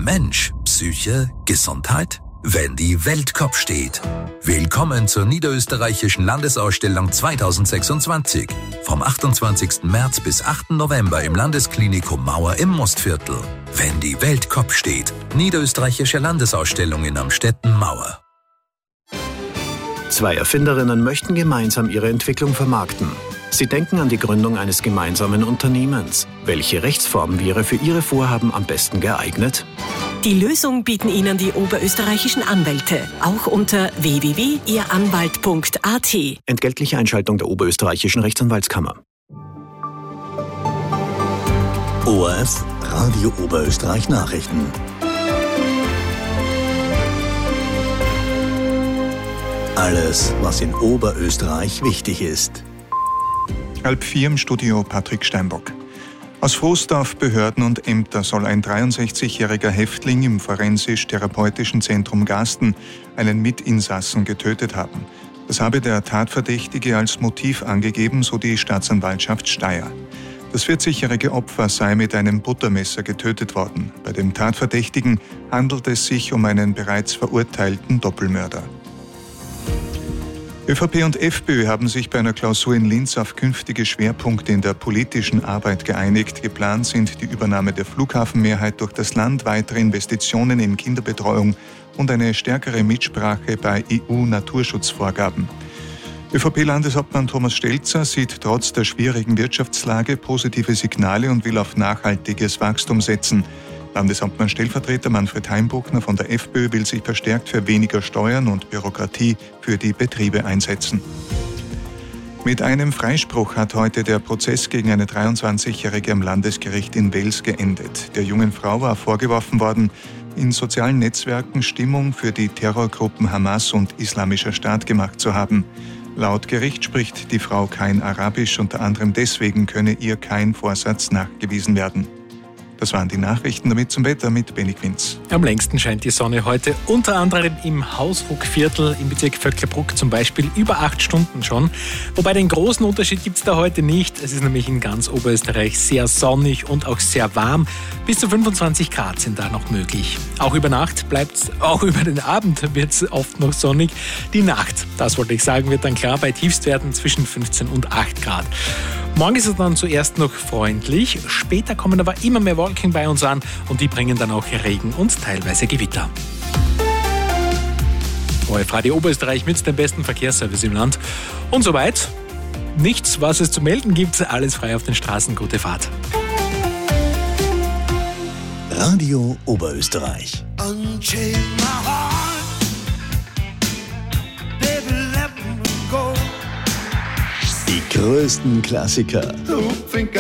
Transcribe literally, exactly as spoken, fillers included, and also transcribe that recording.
Mensch, Psyche, Gesundheit? Wenn die Welt Kopf steht. Willkommen zur Niederösterreichischen Landesausstellung zweitausendsechsundzwanzig. Vom achtundzwanzigsten März bis achten November im Landesklinikum Mauer im Mostviertel. Wenn die Welt Kopf steht. Niederösterreichische Landesausstellung in Amstetten-Mauer. Zwei Erfinderinnen möchten gemeinsam ihre Entwicklung vermarkten. Sie denken an die Gründung eines gemeinsamen Unternehmens. Welche Rechtsform wäre für ihre Vorhaben am besten geeignet? Die Lösung bieten Ihnen die oberösterreichischen Anwälte, auch unter w w w punkt ihr anwalt punkt a t. Entgeltliche Einschaltung der oberösterreichischen Rechtsanwaltskammer. O R F Radio Oberösterreich Nachrichten. Alles, was in Oberösterreich wichtig ist. Halb vier im Studio Patrick Steinbock. Aus Frust auf Behörden und Ämter soll ein dreiundsechzigjähriger Häftling im forensisch-therapeutischen Zentrum Gasten einen Mitinsassen getötet haben. Das habe der Tatverdächtige als Motiv angegeben, so die Staatsanwaltschaft Steyr. Das vierzigjährige Opfer sei mit einem Buttermesser getötet worden. Bei dem Tatverdächtigen handelt es sich um einen bereits verurteilten Doppelmörder. ÖVP und FPÖ haben sich bei einer Klausur in Linz auf künftige Schwerpunkte in der politischen Arbeit geeinigt. Geplant sind die Übernahme der Flughafenmehrheit durch das Land, weitere Investitionen in Kinderbetreuung und eine stärkere Mitsprache bei E U-Naturschutzvorgaben. ÖVP-Landeshauptmann Thomas Stelzer sieht trotz der schwierigen Wirtschaftslage positive Signale und will auf nachhaltiges Wachstum setzen. Landeshauptmann Stellvertreter Manfred Heimbuchner von der FPÖ will sich verstärkt für weniger Steuern und Bürokratie für die Betriebe einsetzen. Mit einem Freispruch hat heute der Prozess gegen eine dreiundzwanzigjährige am Landesgericht in Wels geendet. Der jungen Frau war vorgeworfen worden, in sozialen Netzwerken Stimmung für die Terrorgruppen Hamas und Islamischer Staat gemacht zu haben. Laut Gericht spricht die Frau kein Arabisch, unter anderem deswegen könne ihr kein Vorsatz nachgewiesen werden. Das waren die Nachrichten, damit zum Wetter mit Benny Quinz. Am längsten scheint die Sonne heute, unter anderem im Hausruckviertel im Bezirk Vöcklerbruck zum Beispiel über acht Stunden schon. Wobei den großen Unterschied gibt es da heute nicht. Es ist nämlich in ganz Oberösterreich sehr sonnig und auch sehr warm. Bis zu fünfundzwanzig Grad sind da noch möglich. Auch über Nacht bleibt es, auch über den Abend wird es oft noch sonnig. Die Nacht, das wollte ich sagen, wird dann klar bei Tiefstwerten zwischen fünfzehn und acht Grad. Morgen ist es dann zuerst noch freundlich, später kommen aber immer mehr Wolken bei uns an und die bringen dann auch Regen und teilweise Gewitter. O R F Radio Oberösterreich mit dem besten Verkehrsservice im Land. Und soweit nichts, was es zu melden gibt, alles frei auf den Straßen, gute Fahrt. Radio Oberösterreich. Die größten Klassiker